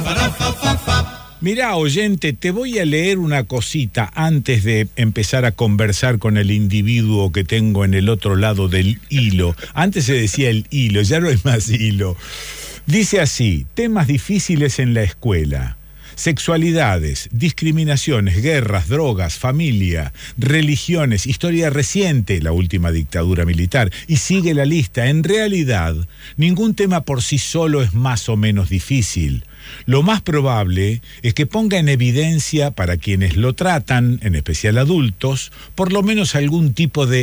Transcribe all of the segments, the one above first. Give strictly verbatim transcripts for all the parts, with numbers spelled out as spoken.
Mirá, oyente, te voy a leer una cosita antes de empezar a conversar con el individuo que tengo en el otro lado del hilo. Antes se decía el hilo, ya no hay más hilo. Dice así: temas difíciles en la escuela. Sexualidades, discriminaciones, guerras, drogas, familia, religiones, historia reciente, la última dictadura militar, y sigue la lista. En realidad, ningún tema por sí solo es más o menos difícil. Lo más probable es que ponga en evidencia para quienes lo tratan, en especial adultos, por lo menos algún tipo de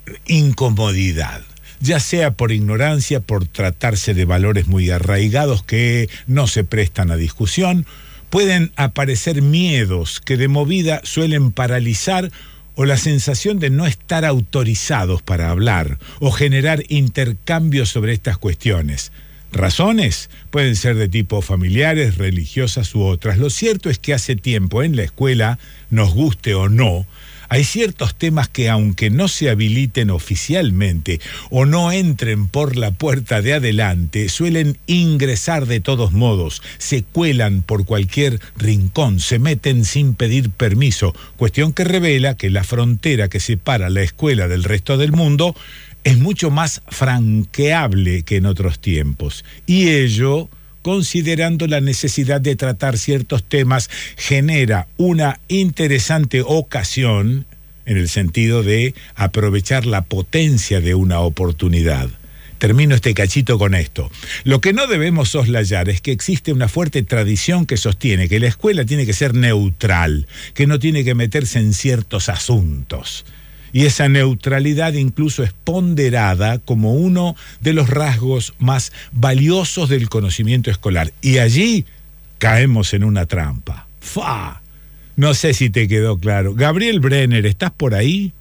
incomodidad. Ya sea por ignorancia, por tratarse de valores muy arraigados que no se prestan a discusión. Pueden aparecer miedos que de movida suelen paralizar, o la sensación de no estar autorizados para hablar o generar intercambios sobre estas cuestiones. Razones pueden ser de tipo familiares, religiosas u otras. Lo cierto es que hace tiempo en la escuela, nos guste o no, hay ciertos temas que, aunque no se habiliten oficialmente o no entren por la puerta de adelante, suelen ingresar de todos modos, se cuelan por cualquier rincón, se meten sin pedir permiso, cuestión que revela que la frontera que separa la escuela del resto del mundo es mucho más franqueable que en otros tiempos. Y ello, considerando la necesidad de tratar ciertos temas, genera una interesante ocasión en el sentido de aprovechar la potencia de una oportunidad. Termino este cachito con esto. Lo que no debemos soslayar es que existe una fuerte tradición que sostiene que la escuela tiene que ser neutral, que no tiene que meterse en ciertos asuntos. Y esa neutralidad incluso es ponderada como uno de los rasgos más valiosos del conocimiento escolar. Y allí caemos en una trampa. ¡Fa! No sé si te quedó claro. Gabriel Brenner, ¿estás por ahí?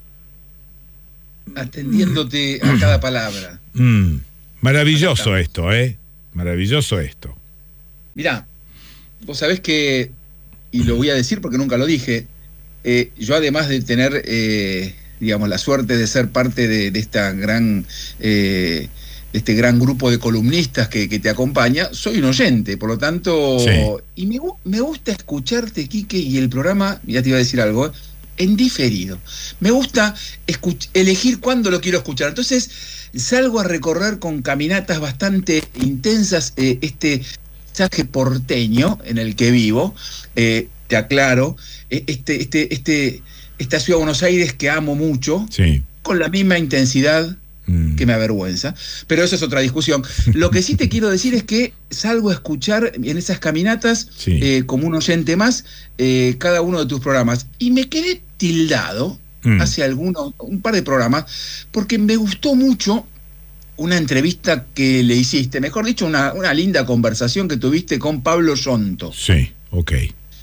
Atendiéndote a cada palabra. Mm, maravilloso esto, ¿eh? Maravilloso esto. Mirá, vos sabés que, y lo voy a decir porque nunca lo dije, eh, yo además de tener... Eh, digamos, la suerte de ser parte de, de esta gran eh, de este gran grupo de columnistas que, que te acompaña, soy un oyente, por lo tanto, sí. y me, me gusta escucharte, Quique, y el programa, ya te iba a decir algo, ¿eh? en diferido. Me gusta escuch- elegir cuándo lo quiero escuchar. Entonces, salgo a recorrer con caminatas bastante intensas eh, este paisaje porteño en el que vivo, eh, te aclaro, eh, este, este, este esta ciudad de Buenos Aires que amo mucho, sí. con la misma intensidad mm. que me avergüenza, pero eso es otra discusión. Lo que sí te quiero decir es que salgo a escuchar en esas caminatas, sí. eh, como un oyente más, eh, cada uno de tus programas, y me quedé tildado mm. hace algunos, un par de programas, porque me gustó mucho una entrevista que le hiciste, mejor dicho, una, una linda conversación que tuviste con Pablo Yonto. Sí, ok.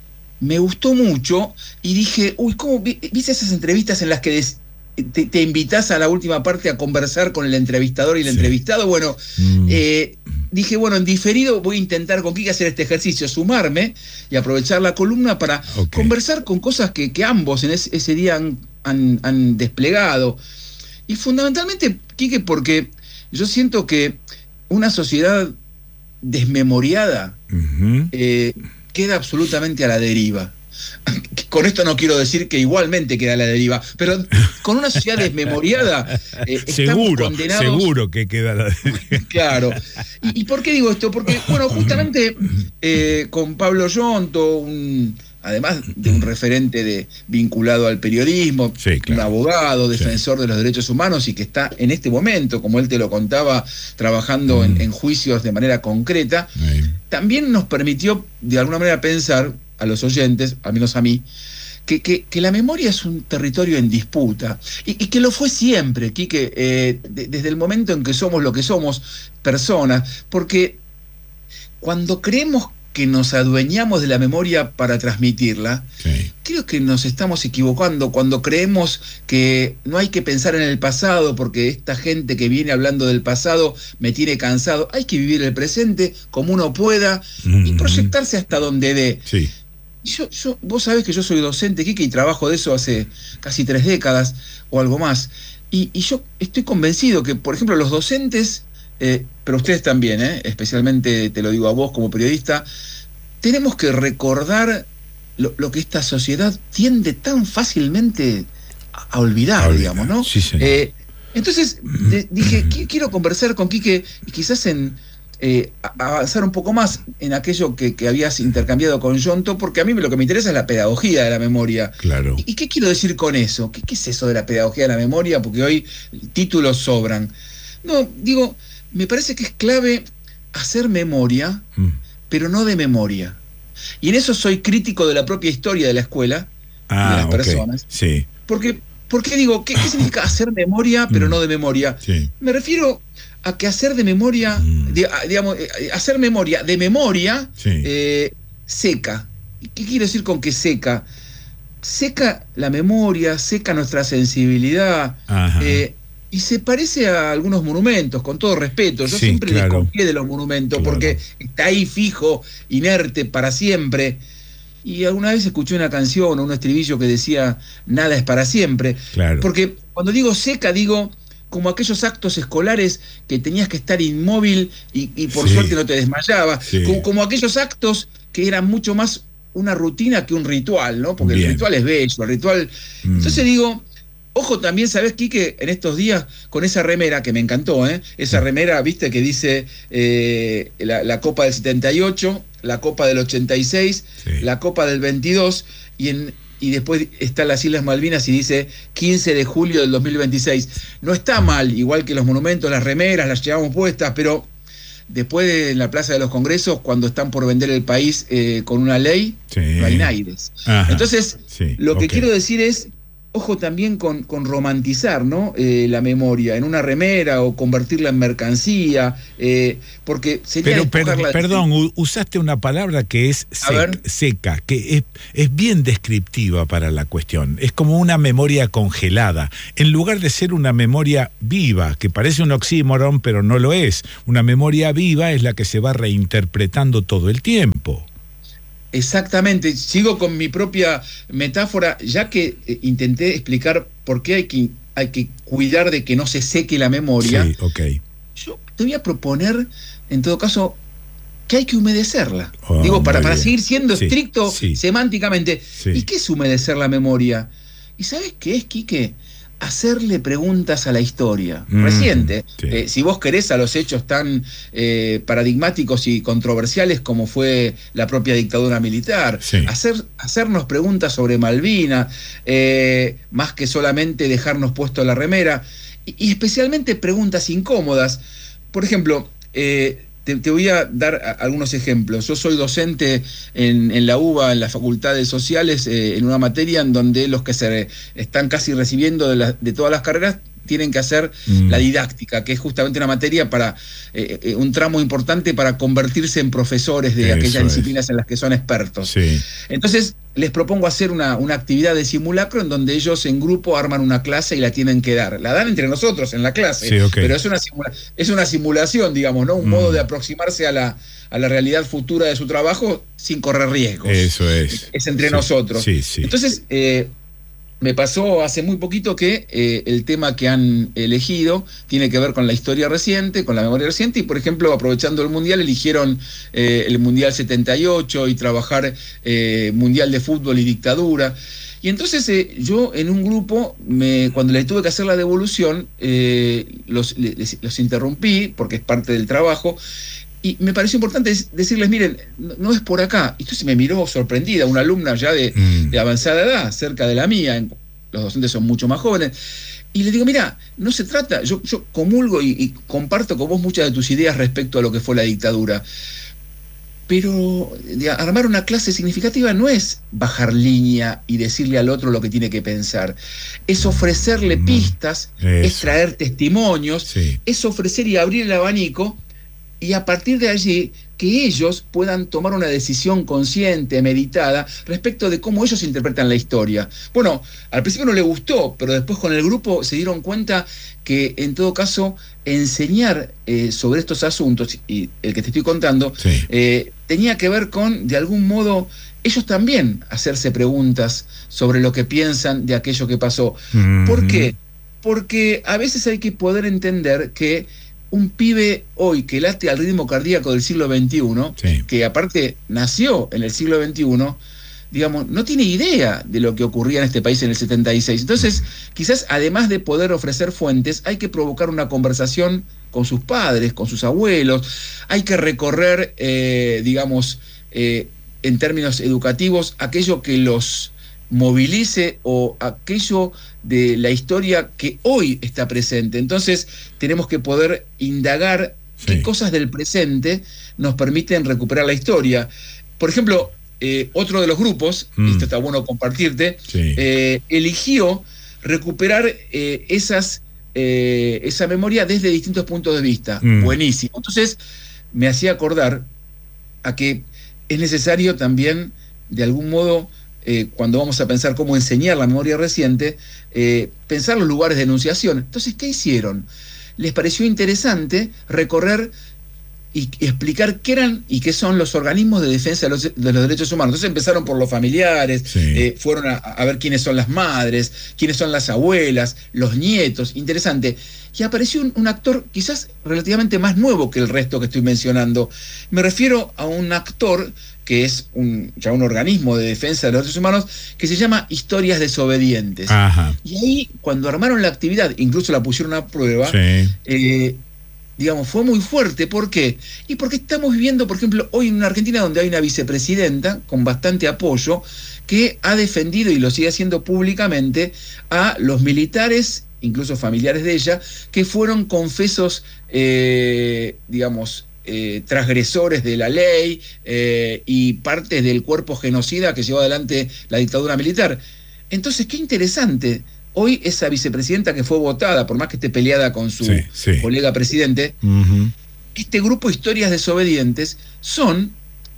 Me gustó mucho y dije, uy, ¿cómo viste esas entrevistas en las que des, te, te invitas a la última parte a conversar con el entrevistador y el sí. entrevistado? Bueno, mm. eh, dije, bueno, en diferido voy a intentar con Quique hacer este ejercicio, sumarme y aprovechar la columna para okay. conversar con cosas que, que ambos en ese, ese día han, han, han desplegado. Y fundamentalmente, Quique, porque yo siento que una sociedad desmemoriada uh-huh. eh, queda absolutamente a la deriva. Con esto no quiero decir que igualmente queda a la deriva, pero con una sociedad desmemoriada eh, seguro, estamos condenados... Seguro que queda a la deriva. Claro. ¿Y, ¿Y por qué digo esto? Porque, bueno, justamente eh, con Pablo Yonto, un, además de un referente de, vinculado al periodismo, sí, claro. un abogado, defensor sí. de los derechos humanos y que está en este momento, como él te lo contaba, trabajando mm. en, en juicios de manera concreta, sí. también nos permitió de alguna manera pensar a los oyentes, al menos a mí, que, que, que la memoria es un territorio en disputa, y, y que lo fue siempre, Quique, eh, de, desde el momento en que somos lo que somos, personas, porque cuando creemos que nos adueñamos de la memoria para transmitirla, sí. creo que nos estamos equivocando cuando creemos que no hay que pensar en el pasado porque esta gente que viene hablando del pasado me tiene cansado. Hay que vivir el presente como uno pueda mm-hmm. y proyectarse hasta donde dé. Sí. Yo, yo, vos sabés que yo soy docente, Quique, y trabajo de eso hace casi tres décadas o algo más. Y, y yo estoy convencido que, por ejemplo, los docentes, eh, pero ustedes también, eh, especialmente te lo digo a vos como periodista, tenemos que recordar lo, lo que esta sociedad tiende tan fácilmente a, a olvidar, a olvidar, digamos, ¿no? Sí, señor. Eh, entonces de, dije, quiero conversar con Quique y quizás en eh, avanzar un poco más en aquello que, que habías intercambiado con Yonto, porque a mí lo que me interesa es la pedagogía de la memoria. Claro. ¿Y, y qué quiero decir con eso? ¿Qué, ¿Qué es eso de la pedagogía de la memoria? Porque hoy títulos sobran. No, digo, me parece que es clave hacer memoria, mm. pero no de memoria. Y en eso soy crítico de la propia historia de la escuela ah, y de las okay. personas. Sí. Porque, porque digo, ¿qué, ¿qué significa hacer memoria, pero mm. no de memoria? Sí. Me refiero a que hacer de memoria, mm. de, digamos, hacer memoria de memoria sí. eh, seca. ¿Qué quiero decir con que seca? Seca la memoria, seca nuestra sensibilidad. Eh, y se parece a algunos monumentos, con todo respeto. Yo sí, siempre claro. desconfié de los monumentos, claro. porque está ahí fijo, inerte para siempre. Y alguna vez escuché una canción o un estribillo que decía, nada es para siempre. Claro. Porque cuando digo seca, digo como aquellos actos escolares que tenías que estar inmóvil y, y por sí. suerte no te desmayabas. Sí. Como, como aquellos actos que eran mucho más una rutina que un ritual, ¿no? Porque Bien. el ritual es bello, el ritual... Mm. Entonces digo... Ojo también, ¿sabés, Quique? En estos días, con esa remera que me encantó, ¿eh? Esa remera, viste, que dice eh, la, la Copa del setenta y ocho, la Copa del ochenta y seis, sí. la Copa del veintidós, y, en, y después está las Islas Malvinas y dice quince de julio del dos mil veintiséis. No está mal, igual que los monumentos, las remeras, las llevamos puestas, pero después de en la Plaza de los Congresos, cuando están por vender el país eh, con una ley, sí. no hay naires. Ajá. Entonces, sí. lo que okay. quiero decir es... Ojo también con, con romantizar, ¿no? Eh, la memoria en una remera o convertirla en mercancía, eh, porque sería... Pero, per, perdón, de... usaste una palabra que es sec, seca, que es, es bien descriptiva para la cuestión. Es como una memoria congelada, en lugar de ser una memoria viva, que parece un oxímoron, pero no lo es. Una memoria viva es la que se va reinterpretando todo el tiempo. Exactamente, sigo con mi propia metáfora, ya que eh, intenté explicar por qué hay que, hay que cuidar de que no se seque la memoria. Sí, okay. Yo te voy a proponer, en todo caso, que hay que humedecerla. Oh, Digo, para, para seguir siendo sí, estricto sí. semánticamente. Sí. ¿Y qué es humedecer la memoria? ¿Y sabes qué es, Quique? Hacerle preguntas a la historia mm, reciente. Sí. Eh, si vos querés, a los hechos tan eh, paradigmáticos y controversiales como fue la propia dictadura militar. Sí. Hacer, hacernos preguntas sobre Malvinas, eh, más que solamente dejarnos puesto la remera. Y, y especialmente preguntas incómodas. Por ejemplo, eh, Te, te voy a dar a, algunos ejemplos. Yo soy docente en, en la UBA, en las facultades sociales, eh, en una materia en donde los que se están casi recibiendo de, la, de todas las carreras tienen que hacer mm. la didáctica, que es justamente una materia para eh, eh, un tramo importante para convertirse en profesores de Eso aquellas es. disciplinas en las que son expertos. Sí. Entonces, les propongo hacer una, una actividad de simulacro en donde ellos en grupo arman una clase y la tienen que dar. La dan entre nosotros en la clase, sí, okay. pero es una, simula es una simulación, digamos, ¿no? Un mm. modo de aproximarse a la, a la realidad futura de su trabajo sin correr riesgos. Eso es. Es entre sí. nosotros. Sí, sí. Entonces, eh, me pasó hace muy poquito que eh, el tema que han elegido tiene que ver con la historia reciente, con la memoria reciente, y por ejemplo, aprovechando el Mundial, eligieron eh, el Mundial setenta y ocho y trabajar eh, Mundial de Fútbol y Dictadura. Y entonces eh, yo en un grupo, me, cuando les tuve que hacer la devolución, eh, los, les, los interrumpí, porque es parte del trabajo, y me pareció importante decirles, miren, no, no es por acá. Y entonces me miró sorprendida, una alumna ya de, mm. de avanzada edad, cerca de la mía, los docentes son mucho más jóvenes, y le digo, mira, no se trata, yo, yo comulgo y, y comparto con vos muchas de tus ideas respecto a lo que fue la dictadura, pero de armar una clase significativa no es bajar línea y decirle al otro lo que tiene que pensar, es ofrecerle mm. pistas, Eso. es traer testimonios, sí. es ofrecer y abrir el abanico, y a partir de allí que ellos puedan tomar una decisión consciente, meditada, respecto de cómo ellos interpretan la historia. Bueno, al principio no les gustó, pero después con el grupo se dieron cuenta que, en todo caso, enseñar eh, sobre estos asuntos, y el que te estoy contando, sí. eh, tenía que ver con, de algún modo, ellos también hacerse preguntas sobre lo que piensan de aquello que pasó. Mm-hmm. ¿Por qué? Porque a veces hay que poder entender que un pibe hoy que late al ritmo cardíaco del siglo veintiuno, sí. que aparte nació en el siglo veintiuno, digamos, no tiene idea de lo que ocurría en este país en el setenta y seis. Entonces, quizás además de poder ofrecer fuentes, hay que provocar una conversación con sus padres, con sus abuelos, hay que recorrer, eh, digamos, eh, en términos educativos, aquello que los movilice o aquello de la historia que hoy está presente. Entonces, tenemos que poder indagar sí. qué cosas del presente nos permiten recuperar la historia. Por ejemplo, Eh, otro de los grupos, mm. esto está bueno compartirte, sí. eh, eligió recuperar eh, esas, eh, esa memoria desde distintos puntos de vista. Mm. Buenísimo. Entonces, me hacía acordar a que es necesario también, de algún modo, eh, cuando vamos a pensar cómo enseñar la memoria reciente, eh, pensar los lugares de enunciación. Entonces, ¿qué hicieron? Les pareció interesante recorrer y explicar qué eran y qué son los organismos de defensa de los, de los derechos humanos. Entonces empezaron por los familiares, sí. eh, fueron a, a ver quiénes son las madres, quiénes son las abuelas, los nietos, interesante. Y apareció un, un actor quizás relativamente más nuevo que el resto que estoy mencionando. Me refiero a un actor que es un, ya un organismo de defensa de los derechos humanos, que se llama Historias Desobedientes. Ajá. Y ahí, cuando armaron la actividad, incluso la pusieron a prueba, sí. eh, digamos, fue muy fuerte. ¿Por qué? Y porque estamos viviendo, por ejemplo, hoy en una Argentina donde hay una vicepresidenta con bastante apoyo que ha defendido y lo sigue haciendo públicamente a los militares, incluso familiares de ella, que fueron confesos, eh, digamos, eh, transgresores de la ley eh, y partes del cuerpo genocida que llevó adelante la dictadura militar. Entonces, qué interesante. Hoy esa vicepresidenta que fue votada, por más que esté peleada con su sí, sí. colega presidente, uh-huh. este grupo Historias Desobedientes son,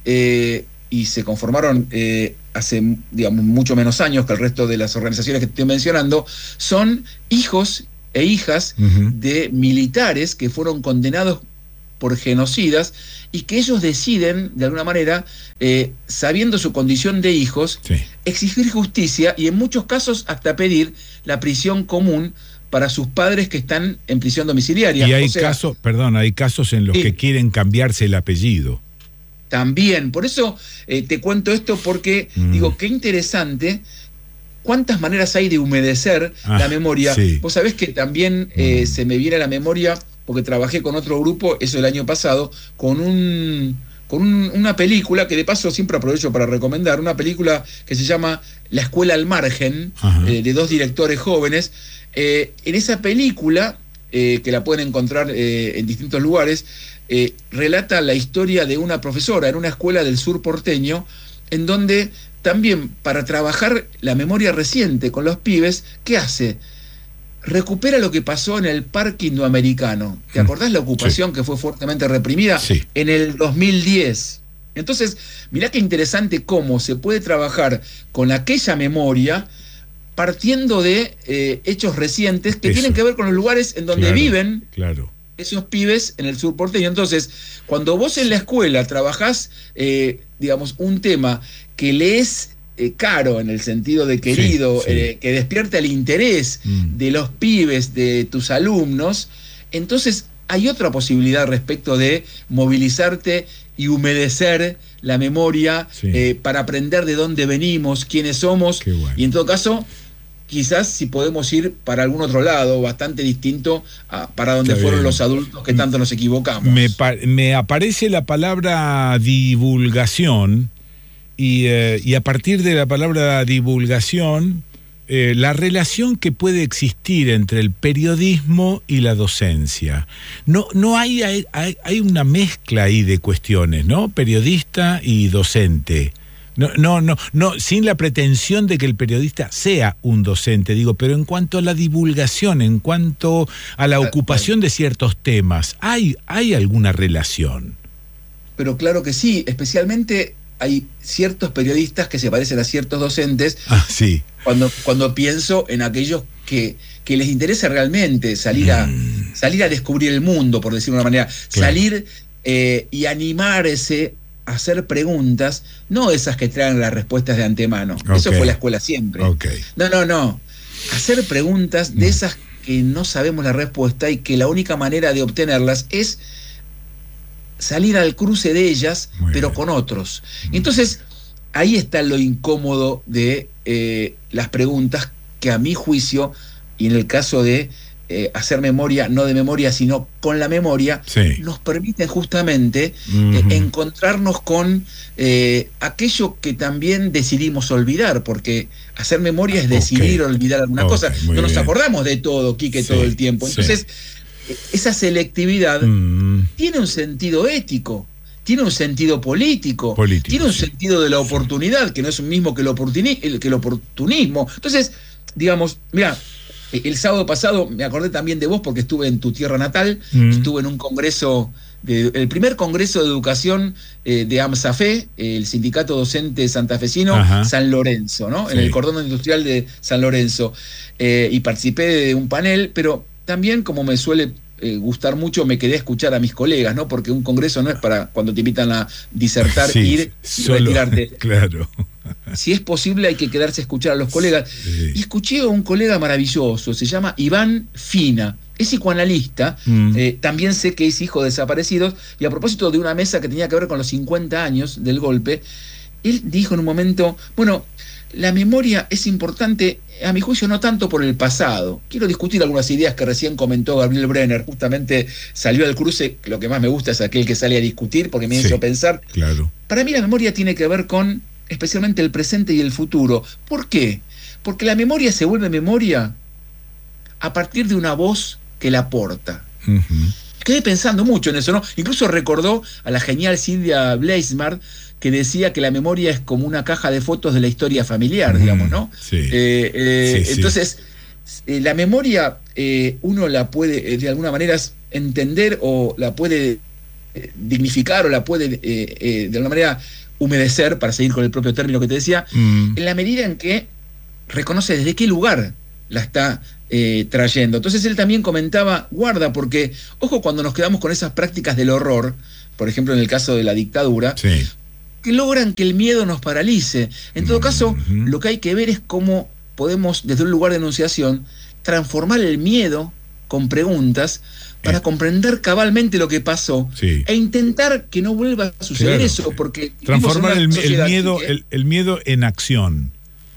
eh, y se conformaron eh, hace, digamos, mucho menos años que el resto de las organizaciones que estoy mencionando, son hijos e hijas uh-huh. de militares que fueron condenados por genocidas y que ellos deciden, de alguna manera, eh, sabiendo su condición de hijos, sí. exigir justicia y en muchos casos hasta pedir la prisión común para sus padres que están en prisión domiciliaria. Y hay o sea, casos, perdón, hay casos en los eh, que quieren cambiarse el apellido. También, por eso eh, te cuento esto porque, mm. digo, qué interesante, cuántas maneras hay de humedecer ah, la memoria. Sí. Vos sabés que también eh, mm. se me viene a la memoria, porque trabajé con otro grupo, eso el año pasado, con un con un, una película, que de paso siempre aprovecho para recomendar, una película que se llama La Escuela al Margen, eh, de dos directores jóvenes. Eh, en esa película, eh, que la pueden encontrar eh, en distintos lugares, eh, relata la historia de una profesora en una escuela del sur porteño, en donde también para trabajar la memoria reciente con los pibes, ¿qué hace? Recupera lo que pasó en el Parque Indoamericano. ¿Te acordás la ocupación sí. que fue fuertemente reprimida? Sí. En el dos mil diez. Entonces, mirá qué interesante cómo se puede trabajar con aquella memoria partiendo de eh, hechos recientes que Eso. tienen que ver con los lugares en donde claro, viven claro. esos pibes en el sur porteño. Entonces, cuando vos en la escuela trabajás, eh, digamos, un tema que le es Eh, caro en el sentido de querido, sí, sí. Eh, que despierta el interés mm. de los pibes, de tus alumnos, entonces hay otra posibilidad respecto de movilizarte y humedecer la memoria sí. eh, para aprender de dónde venimos, quiénes somos, bueno. y en todo caso, quizás si podemos ir para algún otro lado, bastante distinto a para donde Está fueron bien. los adultos que tanto nos equivocamos. Me, me aparece la palabra divulgación. Y, eh, y a partir de la palabra divulgación, eh, la relación que puede existir entre el periodismo y la docencia. No, no hay, hay, hay una mezcla ahí de cuestiones, ¿no? Periodista y docente. No, no, no, no, sin la pretensión de que el periodista sea un docente, digo, pero en cuanto a la divulgación, en cuanto a la ocupación de ciertos temas, ¿hay, hay alguna relación? Pero claro que sí, especialmente hay ciertos periodistas que se parecen a ciertos docentes. Ah, sí. Cuando, cuando pienso en aquellos que, que les interesa realmente salir a, mm. salir a descubrir el mundo, por decirlo de una manera, claro. salir eh, y animarse a hacer preguntas, no esas que traen las respuestas de antemano. Okay. Eso fue la escuela siempre. Okay. No, no, no. Hacer preguntas de esas que no sabemos la respuesta y que la única manera de obtenerlas es salir al cruce de ellas, Muy pero bien. con otros. Entonces, ahí está lo incómodo de eh, las preguntas que a mi juicio, y en el caso de eh, hacer memoria, no de memoria, sino con la memoria, sí. nos permiten justamente uh-huh. eh, encontrarnos con eh, aquello que también decidimos olvidar, porque hacer memoria es decidir okay. olvidar alguna okay, cosa. No nos bien. acordamos de todo, Quique, sí, todo el tiempo. Entonces, sí. esa selectividad uh-huh. tiene un sentido ético. Tiene un sentido político, político tiene un sí. sentido de la oportunidad, sí. que no es un mismo que el, oportuni- que el oportunismo. Entonces, digamos, mira, el sábado pasado me acordé también de vos porque estuve en tu tierra natal, mm. estuve en un congreso, de, el primer congreso de educación eh, de AMSAFE, el sindicato docente santafesino, Ajá. San Lorenzo, ¿no? Sí. En el cordón industrial de San Lorenzo. Eh, y participé de un panel, pero también, como me suele Eh, gustar mucho, me quedé a escuchar a mis colegas, ¿no? Porque un congreso no es para cuando te invitan a disertar, sí, ir y solo, retirarte. Claro. Si es posible, hay que quedarse a escuchar a los colegas. Sí. Y escuché a un colega maravilloso, se llama Iván Fina, es psicoanalista, mm. eh, también sé que es hijo de desaparecidos, y a propósito de una mesa que tenía que ver con los cincuenta años del golpe, él dijo en un momento, bueno, la memoria es importante, a mi juicio, no tanto por el pasado. Quiero discutir algunas ideas que recién comentó Gabriel Brenner. Justamente salió al cruce, lo que más me gusta es aquel que sale a discutir, porque me sí, hizo pensar. Claro. Para mí la memoria tiene que ver con, especialmente, el presente y el futuro. ¿Por qué? Porque la memoria se vuelve memoria a partir de una voz que la porta. Uh-huh. Quedé pensando mucho en eso, ¿no? Incluso recordó a la genial Silvia Bleismar, que decía que la memoria es como una caja de fotos de la historia familiar, mm, digamos, ¿no? Sí. Eh, eh, sí entonces, sí. Eh, la memoria eh, uno la puede, eh, de alguna manera, entender o la puede eh, dignificar o la puede, eh, eh, de alguna manera, humedecer, para seguir con el propio término que te decía, mm. en la medida en que reconoce desde qué lugar la está eh, trayendo. Entonces él también comentaba, guarda, porque, ojo, cuando nos quedamos con esas prácticas del horror, por ejemplo en el caso de la dictadura, sí. que logran que el miedo nos paralice. En todo caso, uh-huh. lo que hay que ver es cómo podemos, desde un lugar de enunciación, transformar el miedo con preguntas para eh. comprender cabalmente lo que pasó sí. e intentar que no vuelva a suceder claro. eso, porque transformar el, el miedo, que, el, el miedo en acción.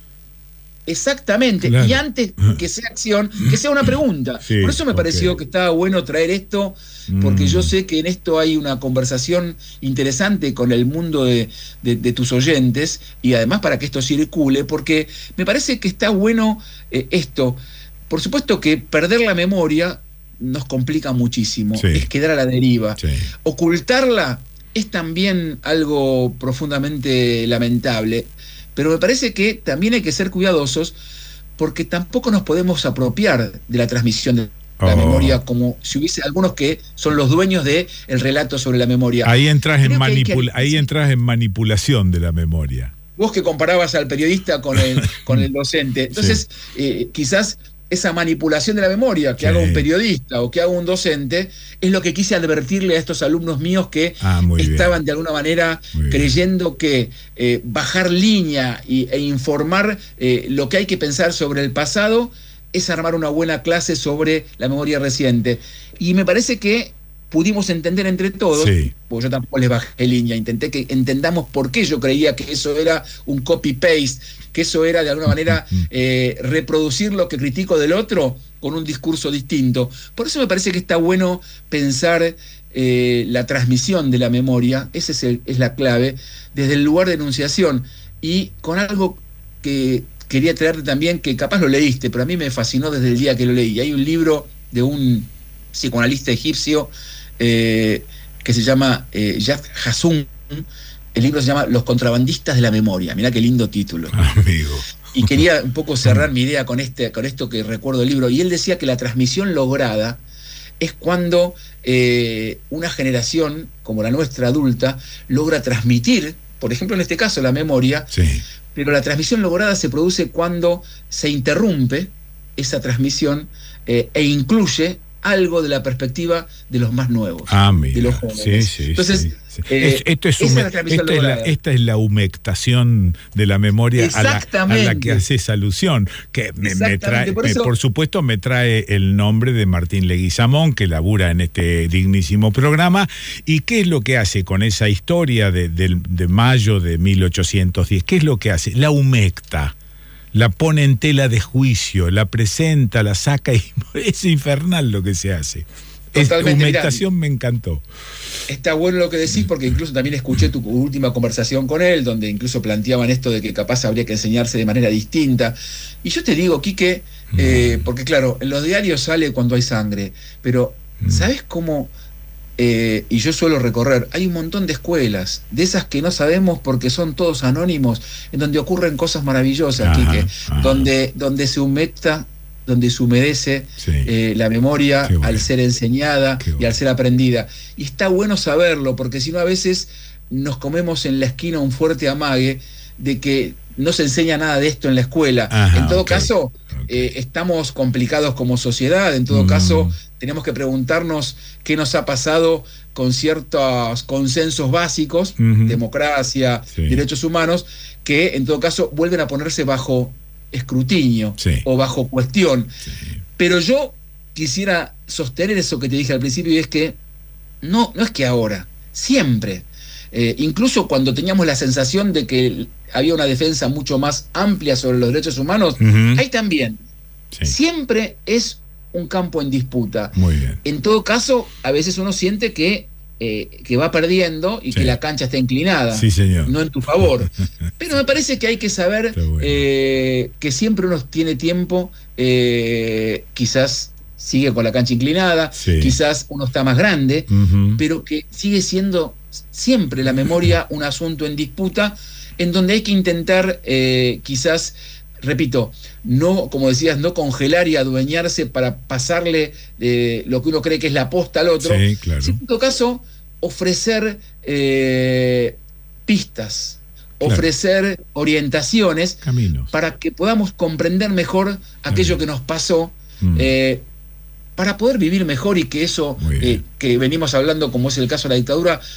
Exactamente, claro. y antes que sea acción, que sea una pregunta. Sí, Por eso me okay. pareció que estaba bueno traer esto, porque mm. yo sé que en esto hay una conversación interesante con el mundo de, de, de tus oyentes, y además para que esto circule, porque me parece que está bueno eh, esto. Por supuesto que perder la memoria nos complica muchísimo, sí. es quedar a la deriva. Sí. Ocultarla es también algo profundamente lamentable. Pero me parece que también hay que ser cuidadosos porque tampoco nos podemos apropiar de la transmisión de la oh. memoria como si hubiese algunos que son los dueños del relato sobre la memoria. Ahí entras, en, manipula- que... ahí entras en manipulación de la memoria. Vos que comparabas al periodista con el, con el docente. Entonces, sí. eh, quizás esa manipulación de la memoria que sí. haga un periodista o que haga un docente es lo que quise advertirle a estos alumnos míos que ah, estaban bien. de alguna manera muy creyendo bien. que eh, bajar línea y, e informar eh, lo que hay que pensar sobre el pasado es armar una buena clase sobre la memoria reciente. Y me parece que pudimos entender entre todos, sí. porque yo tampoco les bajé línea, intenté que entendamos por qué yo creía que eso era un copy-paste, que eso era de alguna manera eh, reproducir lo que critico del otro con un discurso distinto. Por eso me parece que está bueno pensar eh, la transmisión de la memoria, esa es, el, es la clave, desde el lugar de enunciación, y con algo que quería traerte también, que capaz lo leíste, pero a mí me fascinó desde el día que lo leí. Hay un libro de un psicoanalista egipcio eh, que se llama eh, Yad Hassun. El libro se llama Los contrabandistas de la memoria. Mirá qué lindo título. Amigo. Y quería un poco cerrar mi idea con, este, con esto que recuerdo del libro. Y él decía que la transmisión lograda es cuando eh, una generación, como la nuestra adulta, logra transmitir, por ejemplo en este caso la memoria, sí. pero la transmisión lograda se produce cuando se interrumpe esa transmisión eh, e incluye algo de la perspectiva de los más nuevos, ah, mira, de los jóvenes. Sí, sí, Entonces, sí, sí. Eh, es, esto es esa hume, es la transmisión esta, es la, esta es la humectación de la memoria a la, a la que haces alusión, que me, me trae, por, eso... me, por supuesto me trae el nombre de Martín Leguizamón, que labura en este dignísimo programa. ¿Y qué es lo que hace con esa historia de, de, de mayo de mil ochocientos diez? ¿Qué es lo que hace? La humecta, la pone en tela de juicio, la presenta, la saca, y es infernal lo que se hace. Esta humectación me encantó. Está bueno lo que decís, porque incluso también escuché tu última conversación con él, donde incluso planteaban esto de que capaz habría que enseñarse de manera distinta. Y yo te digo, Quique, mm. eh, porque claro, en los diarios sale cuando hay sangre, pero mm. ¿sabes cómo? Eh, y yo suelo recorrer, hay un montón de escuelas, de esas que no sabemos porque son todos anónimos, en donde ocurren cosas maravillosas, ajá, Quique, ajá. Donde, donde se humecta, donde se humedece sí. eh, la memoria bueno. al ser enseñada Qué y bueno. al ser aprendida. Y está bueno saberlo, porque si no a veces nos comemos en la esquina un fuerte amague de que no se enseña nada de esto en la escuela. Ajá, en todo okay. caso, okay. Eh, estamos complicados como sociedad, en todo mm. caso, tenemos que preguntarnos qué nos ha pasado con ciertos consensos básicos, uh-huh. democracia, sí. derechos humanos, que en todo caso vuelven a ponerse bajo escrutinio sí. o bajo cuestión. Sí. Pero yo quisiera sostener eso que te dije al principio, y es que no, no es que ahora, siempre, eh, incluso cuando teníamos la sensación de que había una defensa mucho más amplia sobre los derechos humanos, uh-huh. ahí también, sí. siempre es un campo en disputa. Muy bien. En todo caso, a veces uno siente que Eh, que va perdiendo y sí. que la cancha está inclinada, sí, señor. no en tu favor. Pero me parece que hay que saber bueno. eh, que siempre uno tiene tiempo, eh, quizás sigue con la cancha inclinada, sí. quizás uno está más grande, uh-huh. pero que sigue siendo siempre la memoria un asunto en disputa, en donde hay que intentar eh, quizás, repito, no, como decías, no congelar y adueñarse para pasarle eh, lo que uno cree que es la posta al otro, sí, claro. sino en todo caso ofrecer eh, pistas, claro. ofrecer orientaciones, caminos, para que podamos comprender mejor aquello que nos pasó, mm. eh, para poder vivir mejor y que eso eh, que venimos hablando, como es el caso de la dictadura,